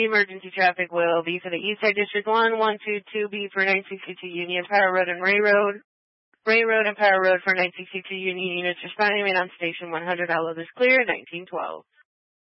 Emergency traffic will be for the Eastside District 1, 122B for 962 Union, Power Road and Ray Road. Ray Road and Power Road for 962 Union units responding. Remain on station 100. All others clear. 1912.